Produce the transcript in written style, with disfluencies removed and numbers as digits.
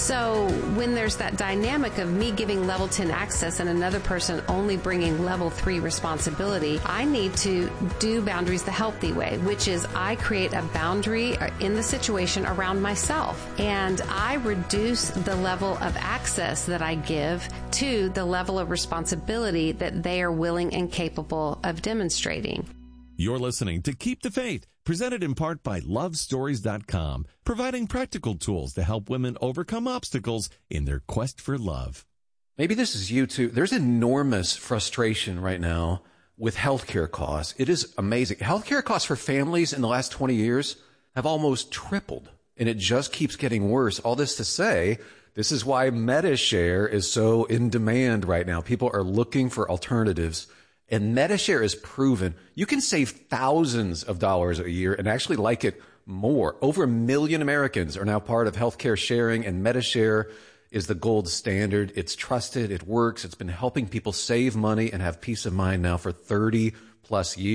So when there's that dynamic of me giving level 10 access and another person only bringing level 3 responsibility, I need to do boundaries the healthy way, which is I create a boundary in the situation around myself. And I reduce the level of access that I give to the level of responsibility that they are willing and capable of demonstrating. You're listening to Keep the Faith, presented in part by LoveStories.com, providing practical tools to help women overcome obstacles in their quest for love. Maybe this is you too. There's enormous frustration right now with healthcare costs. It is amazing. Healthcare costs for families in the last 20 years have almost tripled, and it just keeps getting worse. All this to say, this is why MediShare is so in demand right now. People are looking for alternatives. And MediShare is proven you can save thousands of dollars a year and actually like it more. Over 1 million Americans are now part of healthcare sharing, and MediShare is the gold standard. It's trusted. It works. It's been helping people save money and have peace of mind now for 30 plus years.